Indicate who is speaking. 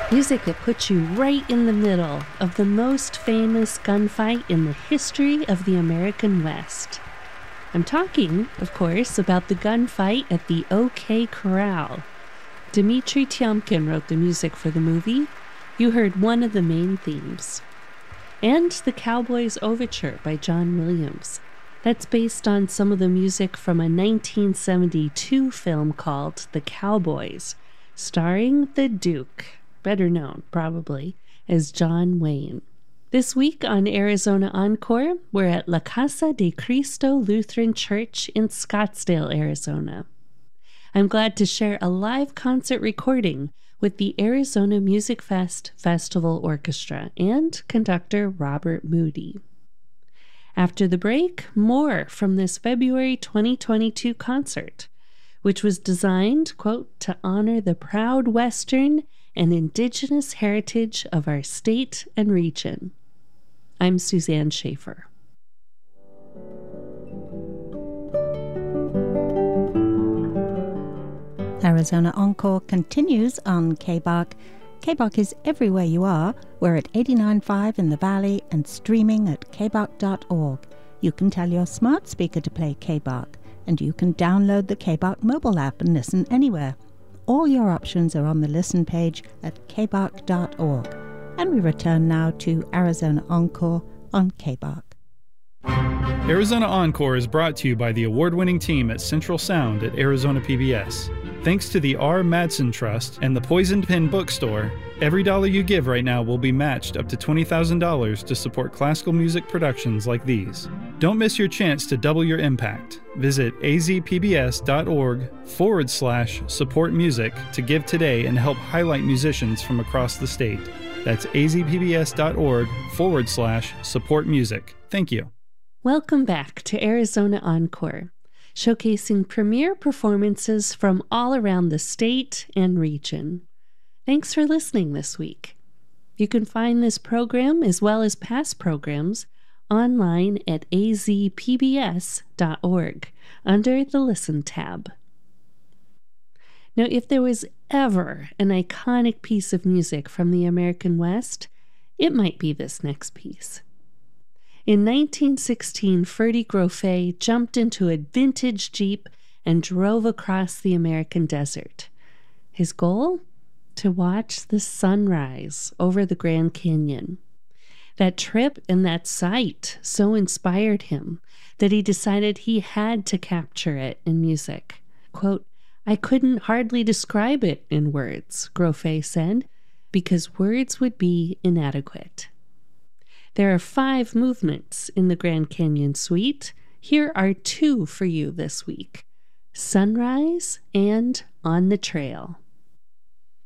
Speaker 1: Music that puts you right in the middle of the most famous gunfight in the history of the American West. I'm talking, of course, about the gunfight at the OK Corral. Dmitri Tiomkin wrote the music for the movie. You heard one of the main themes. And the Cowboys Overture by John Williams. That's based on some of the music from a 1972 film called The Cowboys, starring the Duke, better known, probably, as John Wayne. This week on Arizona Encore, we're at La Casa de Cristo Lutheran Church in Scottsdale, Arizona. I'm glad to share a live concert recording with the Arizona Music Fest Festival Orchestra and conductor Robert Moody. After the break, more from this February 2022 concert, which was designed, quote, to honor the proud Western and indigenous heritage of our state and region. I'm Suzanne Schaefer.
Speaker 2: Arizona Encore continues on KBARC. KBARC is everywhere you are. We're at 89.5 in the Valley and streaming at kbark.org. You can tell your smart speaker to play KBARC, and you can download the KBARC mobile app and listen anywhere. All your options are on the listen page at kbark.org. And we return now to Arizona Encore on KBARC.
Speaker 3: Arizona Encore is brought to you by the award-winning team at Central Sound at Arizona PBS. Thanks to the R. Madsen Trust and the Poisoned Pen Bookstore, every dollar you give right now will be matched up to $20,000 to support classical music productions like these. Don't miss your chance to double your impact. Visit azpbs.org/support music to give today and help highlight musicians from across the state. That's azpbs.org/support music. Thank you.
Speaker 1: Welcome back to Arizona Encore, showcasing premier performances from all around the state and region. Thanks for listening this week. You can find this program, as well as past programs, online at azpbs.org under the Listen tab. Now, if there was ever an iconic piece of music from the American West, it might be this next piece. In 1916, Ferdy Grofé jumped into a vintage Jeep and drove across the American desert. His goal? To watch the sunrise over the Grand Canyon. That trip and that sight so inspired him that he decided he had to capture it in music. Quote, "I couldn't hardly describe it in words," Grofé said, "because words would be inadequate." There are 5 movements in the Grand Canyon Suite. Here are 2 for you this week: Sunrise and On the Trail.